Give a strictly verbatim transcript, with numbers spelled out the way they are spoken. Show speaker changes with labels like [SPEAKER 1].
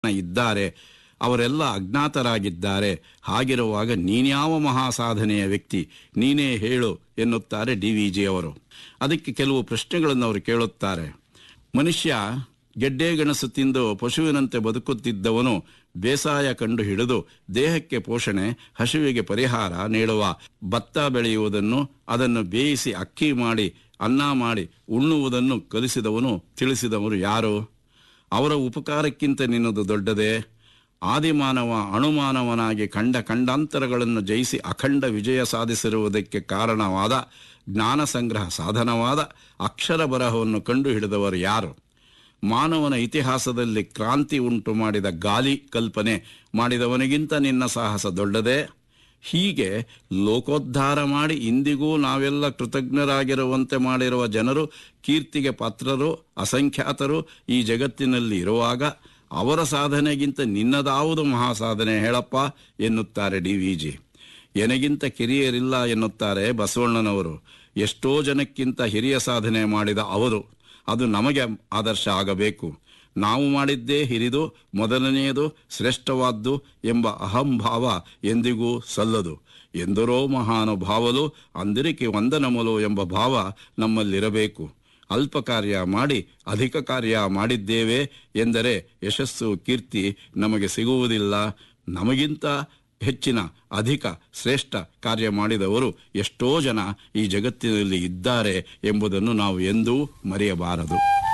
[SPEAKER 1] ಇದ್ದಾರೆ, ಅವರೆಲ್ಲ ಅಜ್ಞಾತರಾಗಿದ್ದಾರೆ. ಹಾಗಿರುವಾಗ ನೀನ್ಯಾವ ಮಹಾಸಾಧನೆಯ ವ್ಯಕ್ತಿ, ನೀನೇ ಹೇಳು ಎನ್ನುತ್ತಾರೆ ಡಿ ವಿ ಜಿ ಅವರು. ಅದಕ್ಕೆ ಕೆಲವು ಪ್ರಶ್ನೆಗಳನ್ನು ಅವರು ಕೇಳುತ್ತಾರೆ. ಮನುಷ್ಯ ಗೆಡ್ಡೆ ಗೆಣಸು ತಿಂದು ಪಶುವಿನಂತೆ ಬದುಕುತ್ತಿದ್ದವನು ಬೇಸಾಯ ಕಂಡು ಹಿಡಿದು ದೇಹಕ್ಕೆ ಪೋಷಣೆ, ಹಸಿವಿಗೆ ಪರಿಹಾರ ನೀಡುವ ಭತ್ತ ಬೆಳೆಯುವುದನ್ನು, ಅದನ್ನು ಬೇಯಿಸಿ ಅಕ್ಕಿ ಮಾಡಿ ಅನ್ನ ಮಾಡಿ ಉಣ್ಣುವುದನ್ನು ಕಲಿಸಿದವನು, ತಿಳಿಸಿದವರು ಯಾರು? ಅವರ ಉಪಕಾರಕ್ಕಿಂತ ನಿನ್ನದು ದೊಡ್ಡದೇ? ಆದಿಮಾನವ ಅಣುಮಾನವನಾಗಿ ಖಂಡ ಖಂಡಾಂತರಗಳನ್ನು ಜಯಿಸಿ ಅಖಂಡ ವಿಜಯ ಸಾಧಿಸಿರುವುದಕ್ಕೆ ಕಾರಣವಾದ ಜ್ಞಾನ ಸಂಗ್ರಹ ಸಾಧನವಾದ ಅಕ್ಷರ ಬರಹವನ್ನು ಕಂಡುಹಿಡಿದವರು ಯಾರು? ಮಾನವನ ಇತಿಹಾಸದಲ್ಲಿ ಕ್ರಾಂತಿ ಉಂಟು ಮಾಡಿದ ಗಾಲಿ ಕಲ್ಪನೆ ಮಾಡಿದವನಿಗಿಂತ ನಿನ್ನ ಸಾಹಸ ದೊಡ್ಡದೇ? ಹೀಗೆ ಲೋಕೋದ್ಧಾರ ಮಾಡಿ ಇಂದಿಗೂ ನಾವೆಲ್ಲ ಕೃತಜ್ಞರಾಗಿರುವಂತೆ ಮಾಡಿರುವ ಜನರು, ಕೀರ್ತಿಗೆ ಪಾತ್ರರು ಅಸಂಖ್ಯಾತರು ಈ ಜಗತ್ತಿನಲ್ಲಿ ಇರುವಾಗ ಅವರ ಸಾಧನೆಗಿಂತ ನಿನ್ನದಾವುದು ಮಹಾಸಾಧನೆ ಹೇಳಪ್ಪ ಎನ್ನುತ್ತಾರೆ ಡಿ ವಿ ಜಿ. ಎನಗಿಂತ ಕಿರಿಯರಿಲ್ಲ ಎನ್ನುತ್ತಾರೆ ಬಸವಣ್ಣನವರು. ಎಷ್ಟೋ ಜನಕ್ಕಿಂತ ಹಿರಿಯ ಸಾಧನೆ ಮಾಡಿದ ಅವರು, ಅದು ನಮಗೆ ಆದರ್ಶ ಆಗಬೇಕು. ನಾವು ಮಾಡಿದ್ದೇ ಹಿರಿದು, ಮೊದಲನೆಯದು, ಶ್ರೇಷ್ಠವಾದ್ದು ಎಂಬ ಅಹಂಭಾವ ಎಂದಿಗೂ ಸಲ್ಲದು. ಎಂದರೋ ಮಹಾನುಭಾವಲು ಅಂದಿರಿಕೆ ವಂದನಮಲು ಎಂಬ ಭಾವ ನಮ್ಮಲ್ಲಿರಬೇಕು. ಅಲ್ಪ ಕಾರ್ಯ ಮಾಡಿ ಅಧಿಕ ಕಾರ್ಯ ಮಾಡಿದ್ದೇವೆ ಎಂದರೆ ಯಶಸ್ಸು ಕೀರ್ತಿ ನಮಗೆ ಸಿಗುವುದಿಲ್ಲ. ನಮಗಿಂತ ಹೆಚ್ಚಿನ ಅಧಿಕ ಶ್ರೇಷ್ಠ ಕಾರ್ಯ ಮಾಡಿದವರು ಎಷ್ಟೋ ಜನ ಈ ಜಗತ್ತಿನಲ್ಲಿ ಇದ್ದಾರೆ ಎಂಬುದನ್ನು ನಾವು ಎಂದೂ ಮರೆಯಬಾರದು.